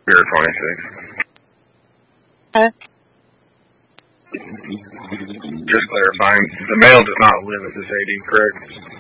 Pier 26. Huh? Just clarifying, the mail does not live at this AD, correct?